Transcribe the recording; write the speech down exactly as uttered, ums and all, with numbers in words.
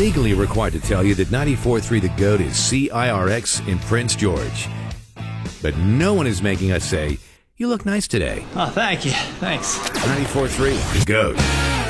legally required to tell you that ninety-four point three The Goat is C I R X in Prince George. But no one is making us say, you look nice today. Oh, thank you. Thanks. ninety-four point three The Goat.